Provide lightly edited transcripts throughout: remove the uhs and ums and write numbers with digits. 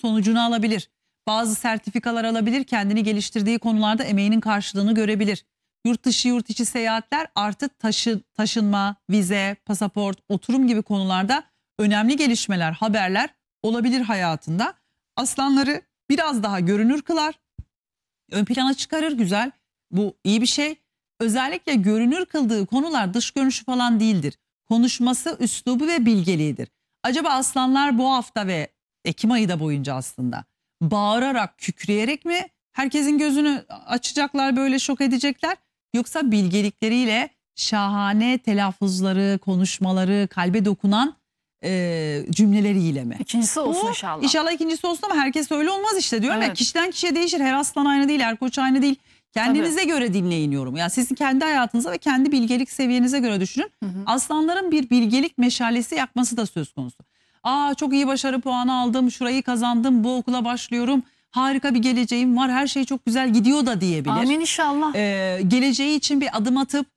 sonucunu alabilir. Bazı sertifikalar alabilir, kendini geliştirdiği konularda emeğinin karşılığını görebilir. Yurt dışı yurt içi seyahatler, artık taşınma, vize, pasaport, oturum gibi konularda önemli gelişmeler, haberler olabilir hayatında. Aslanları biraz daha görünür kılar, ön plana çıkarır, güzel. Bu iyi bir şey. Özellikle görünür kıldığı konular dış görünüşü falan değildir. Konuşması, üslubu ve bilgeliğidir. Acaba aslanlar bu hafta ve Ekim ayı da boyunca aslında bağırarak, kükreyerek mi herkesin gözünü açacaklar, böyle şok edecekler? Yoksa bilgelikleriyle, şahane telaffuzları, konuşmaları, kalbe dokunan cümleleriyle mi? İkincisi olsun inşallah. İnşallah ikincisi olsun, ama herkes öyle olmaz işte, diyorum ya, Evet. kişiden kişiye değişir. Her aslan aynı değil, her koç aynı değil. Kendinize göre dinleyin yorumu. Yani sizin kendi hayatınıza ve kendi bilgelik seviyenize göre düşünün. Aslanların bir bilgelik meşalesi yakması da söz konusu. Aa, çok iyi başarı puanı aldım, şurayı kazandım, bu okula başlıyorum, harika bir geleceğim var, her şey çok güzel gidiyor da diyebilir. Amin inşallah. Geleceği için bir adım atıp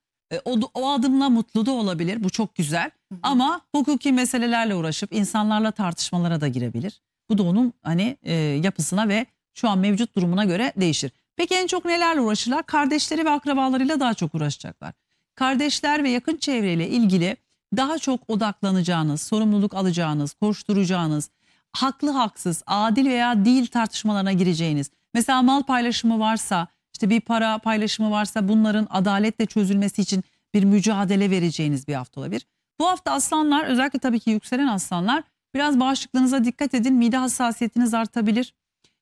o adımla mutlu da olabilir. Bu çok güzel. Ama hukuki meselelerle uğraşıp insanlarla tartışmalara da girebilir. Bu da onun hani yapısına ve şu an mevcut durumuna göre değişir. Peki en çok nelerle uğraşırlar? Kardeşleri ve akrabalarıyla daha çok uğraşacaklar. Kardeşler ve yakın çevreyle ilgili daha çok odaklanacağınız, sorumluluk alacağınız, koşturacağınız, haklı haksız, adil veya değil tartışmalarına gireceğiniz. Mesela mal paylaşımı varsa, işte bir para paylaşımı varsa, bunların adaletle çözülmesi için bir mücadele vereceğiniz bir hafta olabilir. Bu hafta aslanlar, özellikle tabii ki yükselen aslanlar, biraz bağışıklığınıza dikkat edin. Mide hassasiyetiniz artabilir.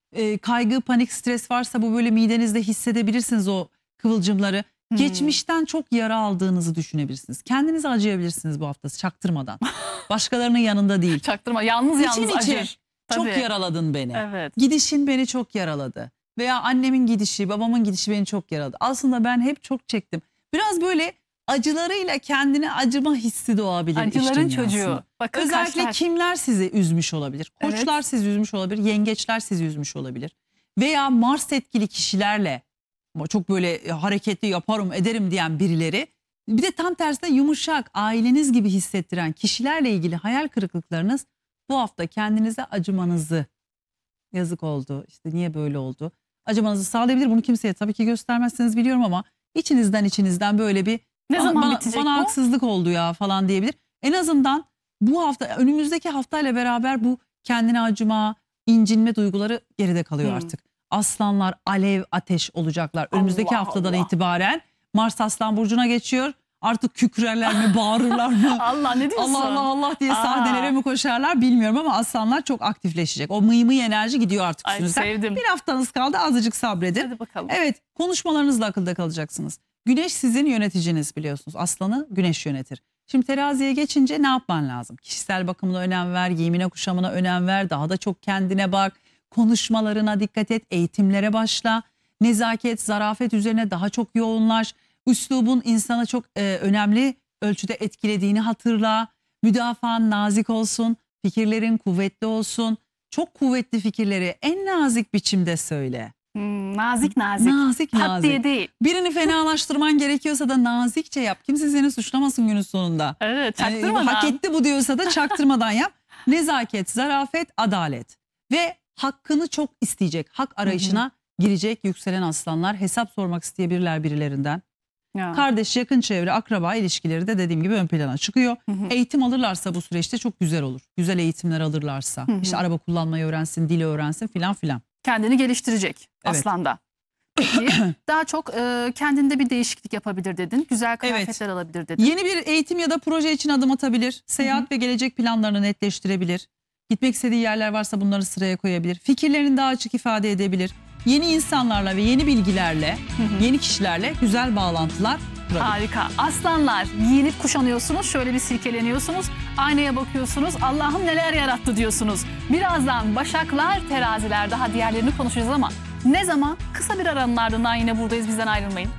Kaygı, panik, stres varsa bu böyle midenizde hissedebilirsiniz o kıvılcımları. Geçmişten çok yara aldığınızı düşünebilirsiniz. Kendinize acıyabilirsiniz bu hafta çaktırmadan. Başkalarının yanında değil. Çaktırma, yalnız İçin acır. çok Tabii. yaraladın beni. Evet. Gidişin beni çok yaraladı. Veya annemin gidişi, babamın gidişi beni çok yaraladı. Aslında ben hep çok çektim. Biraz böyle acılarıyla kendine acıma hissi doğabilir. Acıların iş çocuğu. dünyasında. Bakın Özellikle kaşlar. kimler sizi üzmüş olabilir? Koçlar Evet. sizi üzmüş olabilir. Yengeçler sizi üzmüş olabilir. Veya Mars etkili kişilerle çok böyle hareketli yaparım ederim diyen birileri. Bir de tam tersine yumuşak, aileniz gibi hissettiren kişilerle ilgili hayal kırıklıklarınız bu hafta kendinize acımanızı, yazık oldu, işte niye böyle oldu, acımanızı sağlayabilir. Bunu kimseye tabii ki göstermezsiniz biliyorum, ama içinizden böyle bir Ne zaman bitecek bana bu? haksızlık oldu ya falan diyebilir. En azından bu hafta, önümüzdeki haftayla beraber bu kendine acıma, incinme duyguları geride kalıyor artık. Aslanlar alev ateş olacaklar. Önümüzdeki Allah haftadan Allah. itibaren Mars Aslan Burcu'na geçiyor. Artık kükrerler mi, bağırırlar mı? Allah, ne diyorsun? Allah Allah Allah diye Aa. sahnelere mi koşarlar bilmiyorum, ama aslanlar çok aktifleşecek. O mıy mıy enerji gidiyor artık Ay, üstünüzden. sevdim. Bir haftanız kaldı, azıcık sabredin. Hadi bakalım. Evet, konuşmalarınızla akılda kalacaksınız. Güneş sizin yöneticiniz biliyorsunuz. Aslanı Güneş yönetir. Şimdi teraziye geçince ne yapman lazım? Kişisel bakımına önem ver, giyimine kuşamına önem ver. Daha da çok kendine bak. Konuşmalarına dikkat et, eğitimlere başla. Nezaket, zarafet üzerine daha çok yoğunlaş. Üslubun insana çok önemli ölçüde etkilediğini hatırla. Müdafaan nazik olsun, fikirlerin kuvvetli olsun. Çok kuvvetli fikirleri en nazik biçimde söyle. Nazik nazik. Nazik Pat nazik. diye değil. Birini fenalaştırman gerekiyorsa da nazikçe yap. Kimse seni suçlamasın günün sonunda. Evet, Yani çaktırmadan. hak etti bu diyorsa da çaktırmadan yap. Nezaket, zarafet, adalet. Ve hakkını çok isteyecek. Hak arayışına girecek yükselen aslanlar. Hesap sormak isteyebilirler birilerinden. Ya. Kardeş, yakın çevre, akraba ilişkileri de dediğim gibi ön plana çıkıyor. Eğitim alırlarsa bu süreçte çok güzel olur. Güzel eğitimler alırlarsa. İşte araba kullanmayı öğrensin, dili öğrensin filan filan. Kendini geliştirecek Evet. aslanda. Peki daha çok kendinde bir değişiklik yapabilir dedin. Güzel kıyafetler alabilir dedin. Yeni bir eğitim ya da proje için adım atabilir. Seyahat ve gelecek planlarını netleştirebilir. Gitmek istediği yerler varsa bunları sıraya koyabilir. Fikirlerini daha açık ifade edebilir. Yeni insanlarla ve yeni bilgilerle, yeni kişilerle güzel bağlantılar kurabilir. Harika. Aslanlar, giyinip kuşanıyorsunuz, şöyle bir silkeleniyorsunuz, aynaya bakıyorsunuz, Allah'ım neler yarattı diyorsunuz. Birazdan Başaklar, Teraziler, daha diğerlerini konuşacağız ama ne zaman? Kısa bir aranın ardından yine buradayız, bizden ayrılmayın.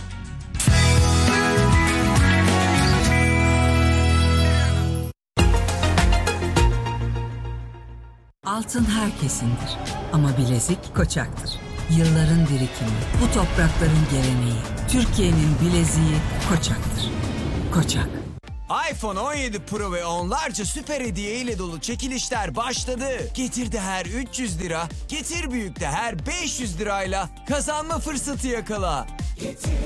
Altın herkesindir ama bilezik Koçak'tır. Yılların birikimi, bu toprakların geleneği, Türkiye'nin bileziği Koçak'tır. Koçak. iPhone 17 Pro ve onlarca süper hediye ile dolu çekilişler başladı. Getir'de her 300 lira, Getir Büyük'te her 500 lirayla kazanma fırsatı yakala.